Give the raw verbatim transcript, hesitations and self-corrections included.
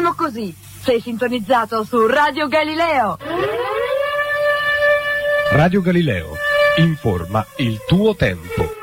solo così. Sei sintonizzato su Radio Galileo. Radio Galileo, informa il tuo tempo.